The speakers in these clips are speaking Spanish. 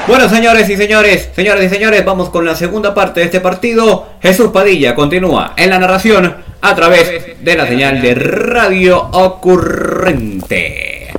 Bueno, señores y señores, vamos con la segunda parte de este partido. Jesús Padilla continúa en la narración a través de la señal de Radio Ocurrente.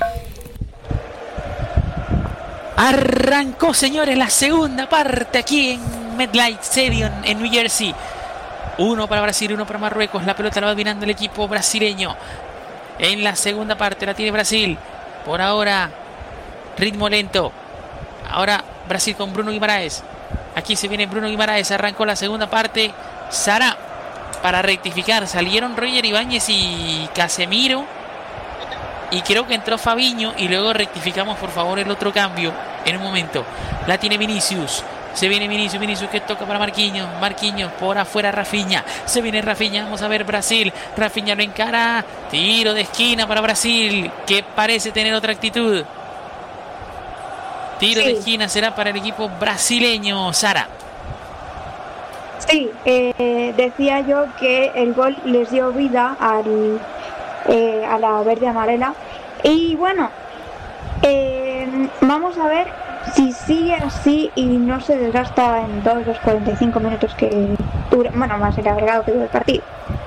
Arrancó, señores, la segunda parte aquí en MetLife Stadium en New Jersey. 1 para Brasil, 1 para Marruecos. La pelota la va dominando el equipo brasileño. En la segunda parte la tiene Brasil. Por ahora, ritmo lento. Ahora Brasil con Bruno Guimaraes. Aquí se viene Bruno Guimaraes. Arrancó la segunda parte. Sara para rectificar. Salieron Roger Ibáñez y Casemiro. Y creo que entró Fabinho. Y luego rectificamos, por favor, el otro cambio en un momento. La tiene Vinicius. Se viene Vinicius que toca para Marquinhos. Marquinhos por afuera Rafinha. Se viene Rafinha. Vamos a ver Brasil. Rafinha lo encara. Tiro de esquina para Brasil, que parece tener otra actitud. Tiro de esquina será para el equipo brasileño. Sara. Sí, decía yo que el gol les dio vida a la verde amarela. Y bueno, vamos a ver si sigue así y no se desgasta en todos los 45 minutos que dura, bueno, más el agregado que dura el partido.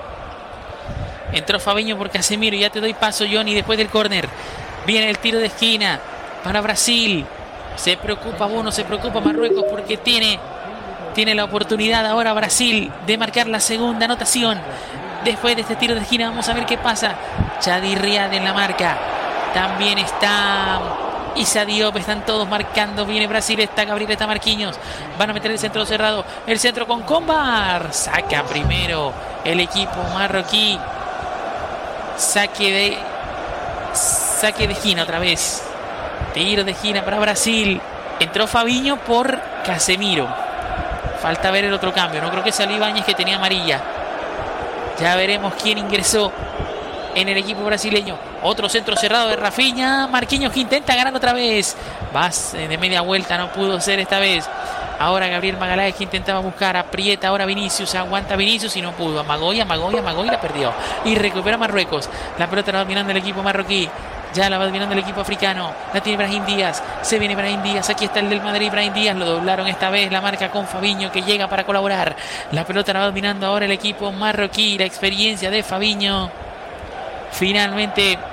Entró Fabinho por Casemiro. Ya te doy paso, Johnny, después del córner. Viene el tiro de esquina para Brasil. Se preocupa Bono, se preocupa Marruecos porque tiene la oportunidad ahora Brasil de marcar la segunda anotación. Después de este tiro de esquina vamos a ver qué pasa. Chadi Riad en la marca. También está Issa Diop, están todos marcando. Viene Brasil, está Gabriel, está Marquinhos. Van a meter el centro cerrado. El centro con Combar. Saca primero el equipo marroquí. Saque de esquina otra vez. Tiro de esquina para Brasil. Entró Fabinho por Casemiro. Falta ver el otro cambio. No creo que salió Ibáñez, que tenía amarilla. Ya veremos quién ingresó en el equipo brasileño. Otro centro cerrado de Rafinha. Marquinhos que intenta ganar otra vez. Vas de media vuelta, no pudo ser esta vez. Ahora Gabriel Magaláes, que intentaba buscar. Aprieta ahora Vinicius. Aguanta Vinicius y no pudo. Amagó y la perdió. Y recupera Marruecos. La pelota la va dominando el equipo marroquí. Ya la va dominando el equipo africano. La tiene Brahim Díaz. Se viene Brahim Díaz. Aquí está el del Madrid, Brahim Díaz. Lo doblaron esta vez. La marca con Fabinho, que llega para colaborar. La pelota la va dominando ahora el equipo marroquí. La experiencia de Fabinho finalmente